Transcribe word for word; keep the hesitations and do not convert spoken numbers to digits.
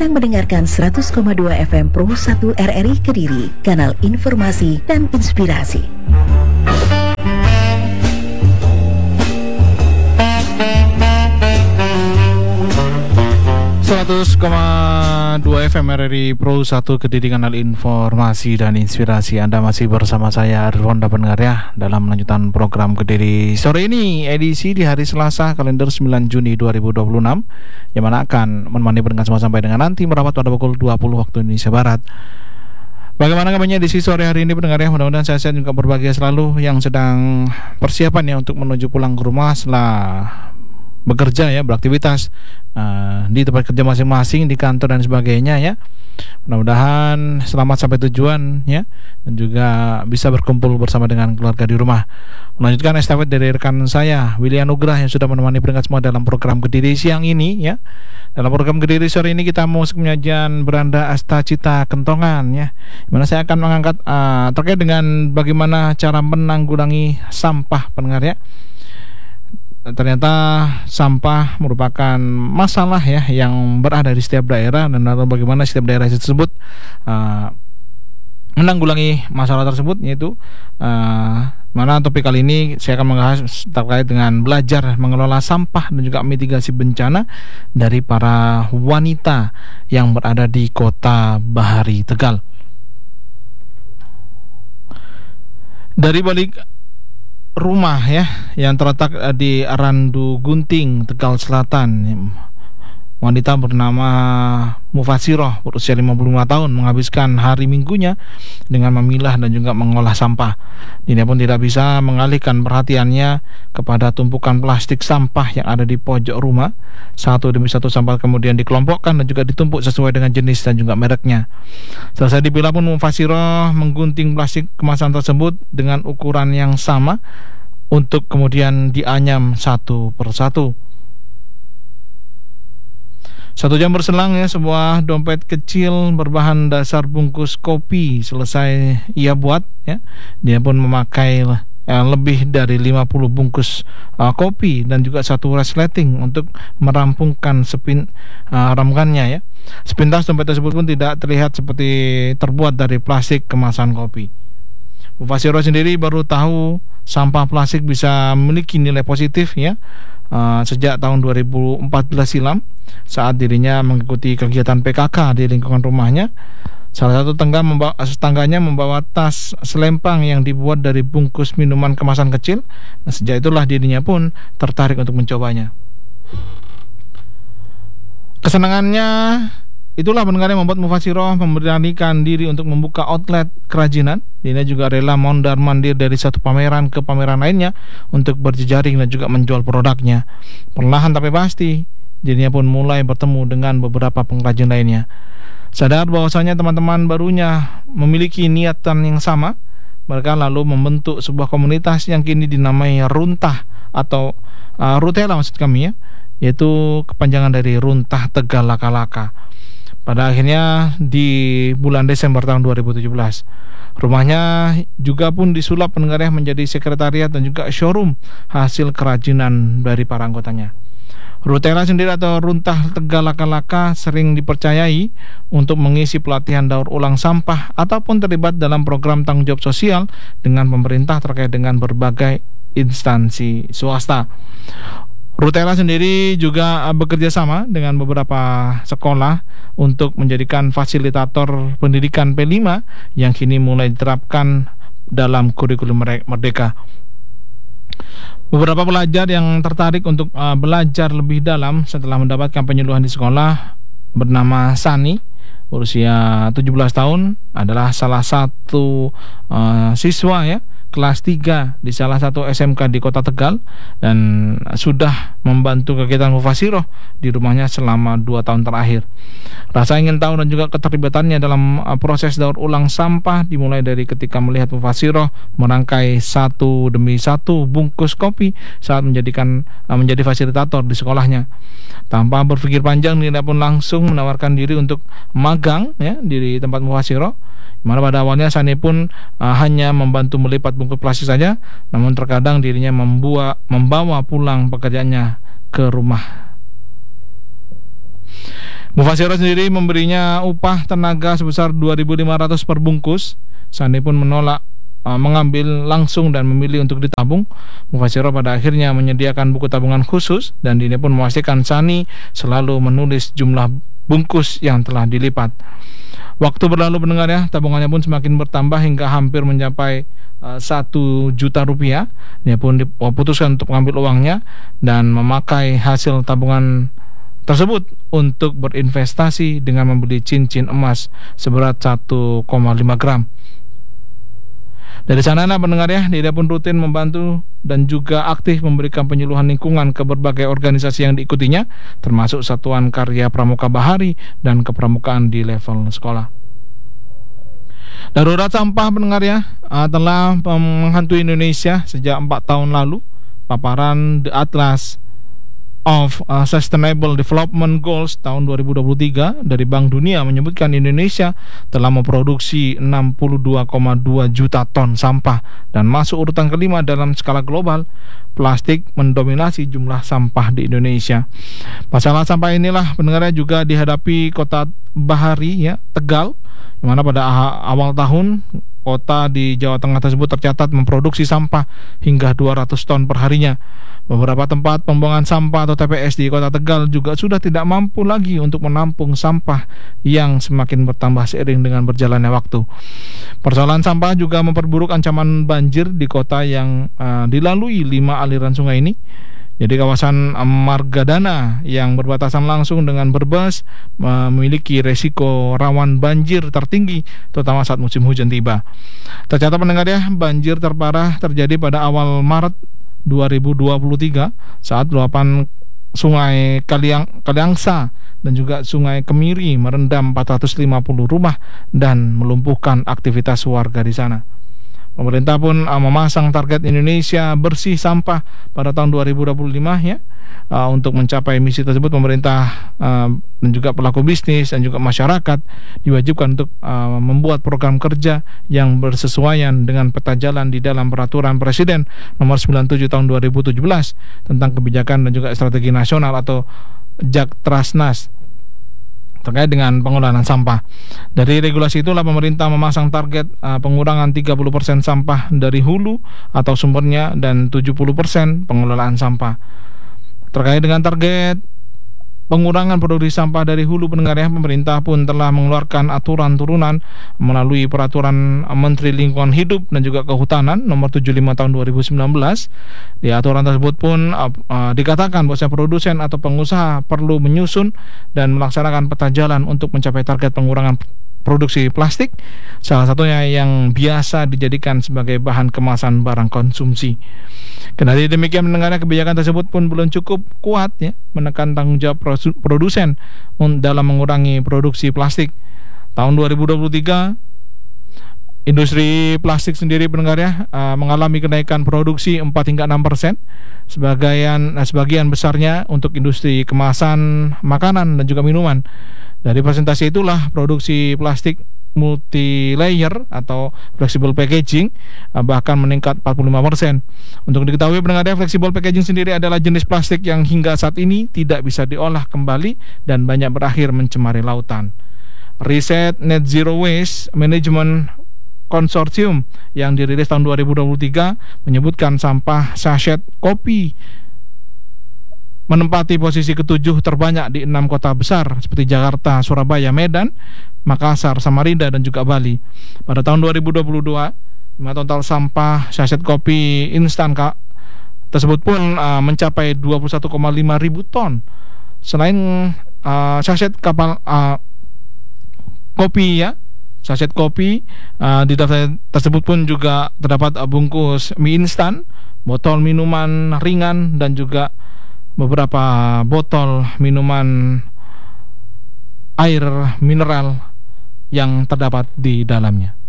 sedang mendengarkan seratus koma dua F M Pro satu R R I Kediri, kanal informasi dan inspirasi. seratus koma dua F M R R I Pro satu Kediri, kanal informasi dan inspirasi. Anda masih bersama saya Arifon pendengar ya, dalam lanjutan program Kediri sore ini, edisi di hari Selasa, kalender sembilan Juni dua ribu dua puluh enam, yang mana akan menemani pendengar semua sampai dengan nanti merapat pada pukul dua puluh waktu Indonesia Barat. Bagaimana kabarnya edisi sore hari ini pendengar ya? Mudah-mudahan sehat-sehat juga berbahagia selalu, yang sedang persiapan ya untuk menuju pulang ke rumah setelah bekerja ya, beraktivitas uh, di tempat kerja masing-masing, di kantor dan sebagainya ya. Mudah-mudahan selamat sampai tujuan ya, dan juga bisa berkumpul bersama dengan keluarga di rumah. Melanjutkan estafet dari rekan saya Willy Anugrah yang sudah menemani pendengar semua dalam program Kediri siang ini ya. Dalam program Kediri sore ini kita mau penyajian Beranda Asta Cita Kentongan ya, dimana saya akan mengangkat uh, terkait dengan bagaimana cara menanggulangi sampah pendengar ya. Ternyata sampah merupakan masalah ya yang berada di setiap daerah, dan lalu bagaimana setiap daerah tersebut uh, menanggulangi masalah tersebut, yaitu uh, mana topik kali ini saya akan membahas terkait dengan belajar mengelola sampah dan juga mitigasi bencana dari para wanita yang berada di Kota Bahari, Tegal. Dari balik rumah ya yang terletak di Randu Gunting, Tegal Selatan, wanita bernama Mufasiroh berusia lima puluh lima tahun menghabiskan hari minggunya dengan memilah dan juga mengolah sampah. Dia pun tidak bisa mengalihkan perhatiannya kepada tumpukan plastik sampah yang ada di pojok rumah. Satu demi satu sampah kemudian dikelompokkan dan juga ditumpuk sesuai dengan jenis dan juga mereknya. Selesai dipilah pun Mufasiroh menggunting plastik kemasan tersebut dengan ukuran yang sama untuk kemudian dianyam satu persatu. Satu jam berselang ya, sebuah dompet kecil berbahan dasar bungkus kopi selesai ia buat ya. Dia pun memakai eh, lebih dari lima puluh bungkus uh, kopi dan juga satu resleting untuk merampungkan sepin uh, ramukannya ya. Sepintas dompet tersebut pun tidak terlihat seperti terbuat dari plastik kemasan kopi. Mufasiroh sendiri baru tahu sampah plastik bisa memiliki nilai positif ya uh, sejak tahun dua ribu empat belas silam, saat dirinya mengikuti kegiatan P K K di lingkungan rumahnya. Salah satu tangga membawa, tetangganya membawa tas selempang yang dibuat dari bungkus minuman kemasan kecil. Nah, sejak itulah dirinya pun tertarik untuk mencobanya. Kesenangannya itulah pendengar yang membuat Mufasiroh memberanikan diri untuk membuka outlet kerajinan. Dia juga rela mondar-mandir dari satu pameran ke pameran lainnya untuk berjejaring dan juga menjual produknya. Perlahan tapi pasti, dirinya pun mulai bertemu dengan beberapa pengrajin lainnya. Sadar bahwasanya teman-teman barunya memiliki niatan yang sama, mereka lalu membentuk sebuah komunitas yang kini dinamai Runtah atau uh, Rutela maksud kami ya, yaitu kepanjangan dari Runtah Tegal Laka-Laka. Pada akhirnya di bulan Desember tahun dua ribu tujuh belas, rumahnya juga pun disulap pendengarnya menjadi sekretariat dan juga showroom hasil kerajinan dari para anggotanya. Rutela sendiri atau Runtah Tegal Laka-Laka sering dipercayai untuk mengisi pelatihan daur ulang sampah ataupun terlibat dalam program tanggung jawab sosial dengan pemerintah terkait dengan berbagai instansi swasta. Rutela sendiri juga bekerja sama dengan beberapa sekolah untuk menjadikan fasilitator pendidikan P lima yang kini mulai diterapkan dalam kurikulum Merdeka. Beberapa pelajar yang tertarik untuk uh, belajar lebih dalam setelah mendapatkan penyuluhan di sekolah bernama Sani, berusia tujuh belas tahun, adalah salah satu uh, siswa ya kelas tiga di salah satu S M K di Kota Tegal, dan sudah membantu kegiatan Mufasiroh di rumahnya selama dua tahun terakhir. Rasa ingin tahu dan juga keterlibatannya dalam proses daur ulang sampah dimulai dari ketika melihat Mufasiroh merangkai satu demi satu bungkus kopi saat menjadikan menjadi fasilitator di sekolahnya. Tanpa berpikir panjang, dia pun langsung menawarkan diri untuk magang ya di tempat Mufasiroh. Mana pada awalnya Sani pun uh, hanya membantu melipat bungkus plastik saja, namun terkadang dirinya membuat, membawa pulang pekerjaannya ke rumah. Mufasiro sendiri memberinya upah tenaga sebesar dua ribu lima ratus per bungkus. Sani pun menolak uh, mengambil langsung dan memilih untuk ditabung. Mufasiro pada akhirnya menyediakan buku tabungan khusus, dan ini pun memastikan Sani selalu menulis jumlah bungkus yang telah dilipat. Waktu berlalu pendengar ya, tabungannya pun semakin bertambah hingga hampir mencapai uh, satu juta rupiah. Dia pun diputuskan untuk mengambil uangnya dan memakai hasil tabungan tersebut untuk berinvestasi dengan membeli cincin emas seberat satu koma lima gram. Dari sana nah pendengar ya, dia pun rutin membantu dan juga aktif memberikan penyuluhan lingkungan ke berbagai organisasi yang diikutinya, termasuk Satuan Karya Pramuka Bahari dan kepramukaan di level sekolah. Darurat sampah pendengar ya telah menghantui Indonesia sejak empat tahun lalu. Paparan The Atlas of uh, Sustainable Development Goals tahun dua ribu dua puluh tiga dari Bank Dunia menyebutkan Indonesia telah memproduksi enam puluh dua koma dua juta ton sampah dan masuk urutan kelima dalam skala global. Plastik mendominasi jumlah sampah di Indonesia. Masalah sampah inilah pendengarnya juga dihadapi kota Bahari ya, Tegal, di mana pada awal tahun kota di Jawa Tengah tersebut tercatat memproduksi sampah hingga dua ratus ton per harinya. Beberapa tempat pembuangan sampah atau T P S di kota Tegal juga sudah tidak mampu lagi untuk menampung sampah yang semakin bertambah seiring dengan berjalannya waktu. Persoalan sampah juga memperburuk ancaman banjir di kota yang uh, dilalui lima aliran sungai ini. Jadi kawasan Margadana yang berbatasan langsung dengan Brebes memiliki resiko rawan banjir tertinggi, terutama saat musim hujan tiba. Tercatat pendengar ya, banjir terparah terjadi pada awal Maret dua ribu dua puluh tiga saat luapan Sungai Kaliang, Kaliangsa dan juga Sungai Kemiri merendam empat ratus lima puluh rumah dan melumpuhkan aktivitas warga di sana. Pemerintah pun uh, memasang target Indonesia bersih sampah pada tahun dua ribu dua puluh lima ya. Uh, untuk mencapai misi tersebut, pemerintah uh, dan juga pelaku bisnis dan juga masyarakat diwajibkan untuk uh, membuat program kerja yang bersesuaian dengan peta jalan di dalam peraturan Presiden nomor sembilan puluh tujuh tahun dua ribu tujuh belas tentang kebijakan dan juga strategi nasional atau Jaktrasnas terkait dengan pengelolaan sampah. Dari regulasi itulah pemerintah memasang target uh, pengurangan tiga puluh persen sampah dari hulu atau sumbernya dan tujuh puluh persen pengelolaan sampah. Terkait dengan target pengurangan produksi sampah dari hulu pendengar ya, pemerintah pun telah mengeluarkan aturan turunan melalui peraturan Menteri Lingkungan Hidup dan juga Kehutanan nomor tujuh puluh lima tahun dua ribu sembilan belas. Di aturan tersebut pun uh, uh, dikatakan bahwa produsen atau pengusaha perlu menyusun dan melaksanakan peta jalan untuk mencapai target pengurangan produksi plastik, salah satunya yang biasa dijadikan sebagai bahan kemasan barang konsumsi. Kendati demikian mendengarnya, kebijakan tersebut pun belum cukup kuat ya menekan tanggung jawab produsen dalam mengurangi produksi plastik. Tahun dua ribu dua puluh tiga industri plastik sendiri pendengar ya uh, mengalami kenaikan produksi empat hingga enam persen. Sebagian uh, sebagian besarnya untuk industri kemasan makanan dan juga minuman. Dari presentasi itulah produksi plastik multi-layer atau flexible packaging uh, bahkan meningkat empat puluh lima persen. Untuk diketahui pendengar, flexible packaging sendiri adalah jenis plastik yang hingga saat ini tidak bisa diolah kembali dan banyak berakhir mencemari lautan. Riset Net Zero Waste Management Konsorsium yang dirilis tahun dua ribu dua puluh tiga menyebutkan sampah sachet kopi menempati posisi ketujuh terbanyak di enam kota besar seperti Jakarta, Surabaya, Medan, Makassar, Samarinda, dan juga Bali. Pada tahun dua ribu dua puluh dua, total sampah sachet kopi instan tersebut pun uh, mencapai dua puluh satu koma lima ribu ton. Selain uh, sachet kapal uh, kopi ya, sachet kopi uh, di daftar tersebut pun juga terdapat uh, bungkus mie instan, botol minuman ringan, dan juga beberapa botol minuman air mineral yang terdapat di dalamnya.